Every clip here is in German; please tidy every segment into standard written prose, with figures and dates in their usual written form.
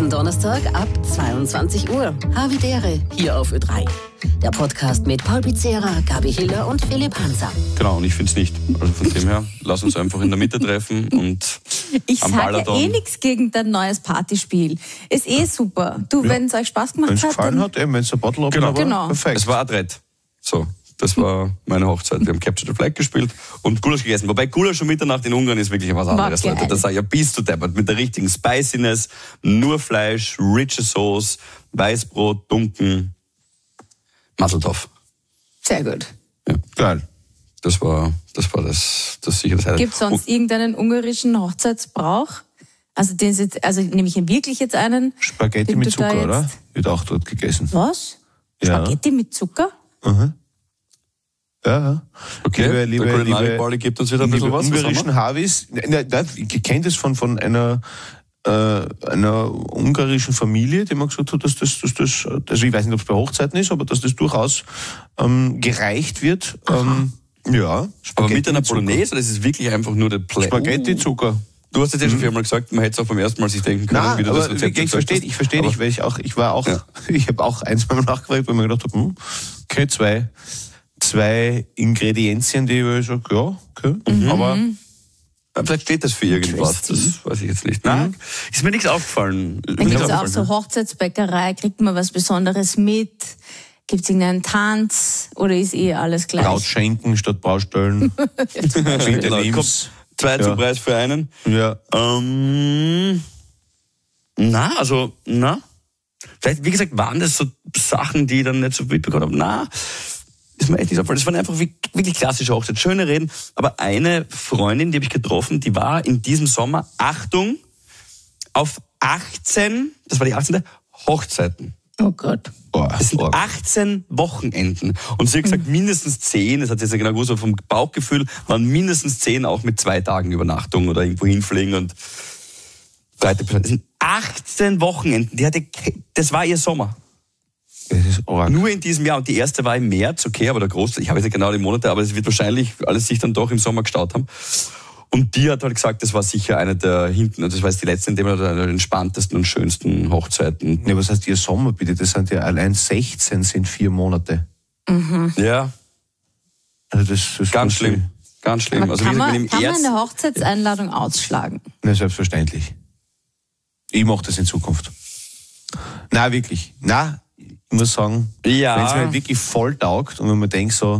Jeden Donnerstag ab 22 Uhr. Havidere, hier auf Ö3. Der Podcast mit Paul Pizzera, Gabi Hiller und Philipp Hanser. Genau, und ich finde es nicht. Also von dem her, lass uns einfach in der Mitte treffen und ich am sage Balaton. ja nichts gegen dein neues Partyspiel. Ist super. Du, wenn es euch Spaß gemacht Wenn es hat, gefallen hat, wenn es ein Bottle Opener war, Genau. perfekt. Es war adrett. So, das war meine Hochzeit. Wir haben Capture the Flag gespielt und Gulasch gegessen. Wobei Gulasch um Mitternacht in Ungarn ist wirklich was anderes, geil. Leute. Das sei ja bis zu deppert. Mit der richtigen Spiciness, nur Fleisch, riche Sauce, Weißbrot, Dunken, Maseltopf. sehr gut. Ja. Geil. Das war das sicher das Highlight. Gibt es sonst irgendeinen ungarischen Hochzeitsbrauch? Also, nehme ich wirklich jetzt einen? Spaghetti den mit du da Zucker, jetzt- oder? Wird auch dort gegessen. Was? Ja. Spaghetti mit Zucker? Ja. Okay, Liebe der Kulinarik-Pauli gibt uns wieder ein bisschen was. ungarischen Harvis. Ich kenne das von einer ungarischen Familie, die mir gesagt hat, dass das, also ich weiß nicht, ob es bei Hochzeiten ist, aber dass das durchaus gereicht wird. Ja, Aber mit einer Zucker. Bolognese, das ist wirklich einfach nur der Play. Spaghetti, Zucker. Du hast jetzt ja schon viermal gesagt, man hätte es auch beim ersten Mal sich denken können, Nein, wie du das aber Rezept ich verstehe dich, weil ich habe auch eins mal nachgefragt, weil ich mir gedacht habe, okay, zwei Ingredienzien, die ich sage, ja, okay, aber vielleicht steht das für irgendwas, das weiß ich jetzt nicht. Nein, ist mir nichts aufgefallen. Dann gibt es auch so Hochzeitsbäckerei, kriegt man was Besonderes mit? Gibt es irgendeinen Tanz oder ist alles gleich? Brautschenken statt Braustellen. Genau, kommt 2 zum Preis für einen. Ja. Vielleicht, wie gesagt, waren das so Sachen, die ich dann nicht so mitbekommen habe. Ist mir echt nicht aufgefallen. Das waren einfach wirklich klassische Hochzeit. Schöne Reden. Aber eine Freundin, die habe ich getroffen, die war in diesem Sommer, Achtung, auf 18, das war die 18. Hochzeiten. Oh Gott. Das sind 18 Wochenenden. Und sie hat gesagt, mindestens 10, das hat sie jetzt ja genau gewusst, aber vom Bauchgefühl waren mindestens 10 auch mit 2 Tagen Übernachtung oder irgendwo hinfliegen und breite Bescheid. Das sind 18 Wochenenden. Das war ihr Sommer. Das ist arg. Nur in diesem Jahr. Und die erste war im März, okay, aber der Großteil, ich habe jetzt nicht genau die Monate, aber es wird wahrscheinlich alles sich dann doch im Sommer gestaut haben. Und die hat halt gesagt, das war sicher eine der hinten, das war jetzt die letzte, in dem einer der entspanntesten und schönsten Hochzeiten. Ja, was heißt ihr Sommer bitte? Das sind ja allein 16 sind 4 Monate. Ja, Also das ist ganz schlimm. Ganz schlimm. Aber Also kann wie gesagt, man wenn im eine Hochzeitseinladung ausschlagen? Na, selbstverständlich. Ich mache das in Zukunft. Na wirklich. Na, ich muss sagen, Ja. wenn es mir halt wirklich voll taugt und wenn man denkt so,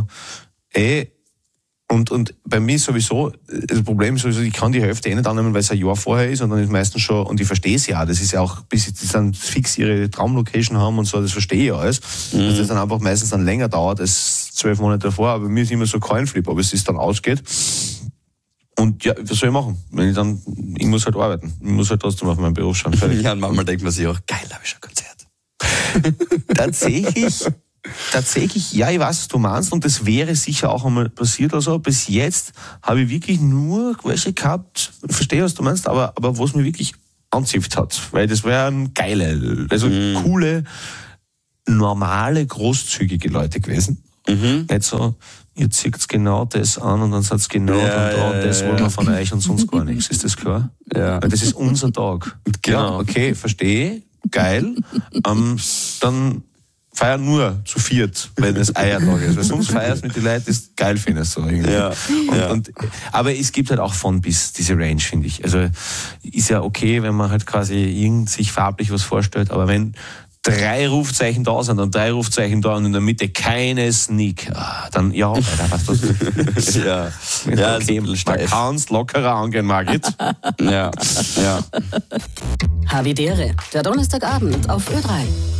und bei mir sowieso, das Problem ist sowieso, ich kann die Hälfte nicht annehmen, weil es ein Jahr vorher ist und dann ist meistens schon, und ich verstehe es ja, das ist ja auch, bis sie dann fix ihre Traumlocation haben und so, das verstehe ich ja alles, dass das dann einfach meistens dann länger dauert als 12 Monate davor, aber bei mir ist immer so Coinflip, ob es dann ausgeht. Und ja, was soll ich machen? Ich muss halt arbeiten. Ich muss halt trotzdem auf meinen Beruf schauen. Fertig. Ja, und manchmal denkt man sich auch, geil, habe ich schon ein Konzert. Tatsächlich, ja, ich weiß, was du meinst, und das wäre sicher auch einmal passiert. Also bis jetzt habe ich wirklich nur welche gehabt, verstehe, was du meinst, aber wo es mir wirklich anzipft hat. Weil das wären geile, also coole, normale, großzügige Leute gewesen. Nicht so, ihr zieht genau das an und dann seid ihr genau das wollen wir von euch und sonst gar nichts. Ist das klar? Ja. Weil das ist unser Tag. Genau. Ja, okay, verstehe, geil. Dann feier nur zu viert, wenn es Eiertag ist. Weil sonst feierst mit den Leuten, das geil findest. So irgendwie. Ja. Aber es gibt halt auch von bis diese Range, finde ich. Also ist ja okay, wenn man halt quasi sich farblich was vorstellt, aber wenn 3 Rufzeichen da sind und 3 Rufzeichen da und in der Mitte keine Sneak, dann ja, Alter, weißt du. Ja, Okay, man kann es lockerer angehen, Margit. ja. Havidere, der Donnerstagabend auf Ö3.